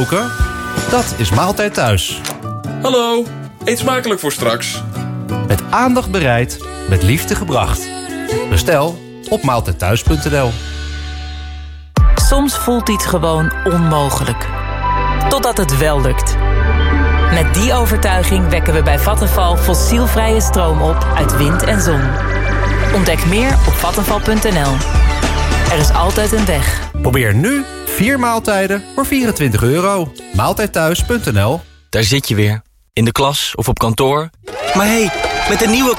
Dat is Maaltijd Thuis. Hallo, eet smakelijk voor straks. Met aandacht bereid, met liefde gebracht. Bestel op maaltijdthuis.nl. Soms voelt iets gewoon onmogelijk. Totdat het wel lukt. Met die overtuiging wekken we bij Vattenfall fossielvrije stroom op uit wind en zon. Ontdek meer op vattenfall.nl. Er is altijd een weg. Probeer nu 4 maaltijden voor €24. Maaltijdthuis.nl. Daar zit je weer. In de klas of op kantoor. Maar hé, met een nieuwe